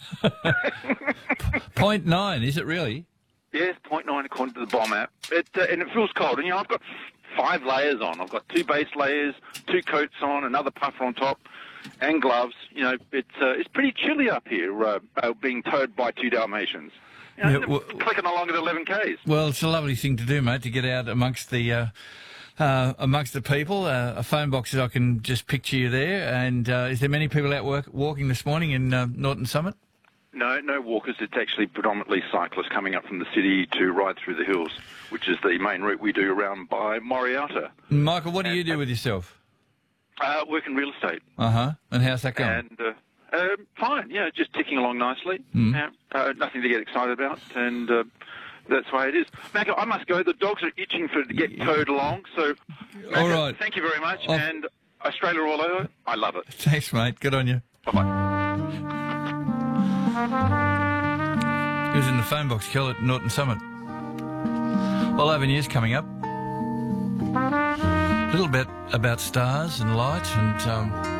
.9, is it really? Yes, 0.9 according to the bomb app. And it feels cold. And, I've got 5 layers on. I've got 2 base layers, 2 coats on, another puffer on top, and gloves. It's pretty chilly up here, being towed by 2 Dalmatians. Clicking along at 11 Ks. Well, it's a lovely thing to do, mate, to get out amongst the people. A phone box that I can just picture you there. And is there many people out walking this morning in Norton Summit? No walkers. It's actually predominantly cyclists coming up from the city to ride through the hills, which is the main route we do around by Moriata. Michael, what do you do with yourself? Work in real estate. And how's that going? And fine, just ticking along nicely. Nothing to get excited about, and that's the way it is. Macca, I must go. The dogs are itching to get towed along, so Macca, all right. Thank you very much, and Australia all over. I love it. Thanks, mate. Good on you. Bye-bye. He was in the phone box kill at Norton Summit. Well, over news coming up. A little bit about stars and light and